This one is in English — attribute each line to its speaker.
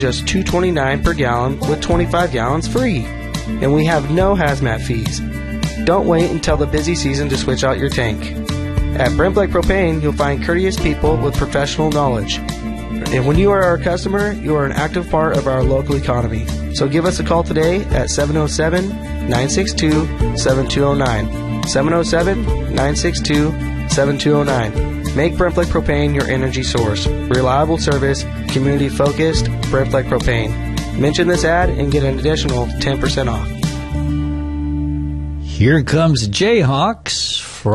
Speaker 1: just $2.29 per gallon with 25 gallons free. And we have no hazmat fees. Don't wait until the busy season to switch out your tank. At Brent Blake Propane, you'll find courteous people with professional knowledge. And when you are our customer, you are an active part of our local economy. So give us a call today at 707-962-7209. 707-962-7209. Make Brent Blake Propane your energy source. Reliable service, community-focused, Brent Blake Propane. Mention this ad and get an additional 10% off.
Speaker 2: Here comes Jayhawks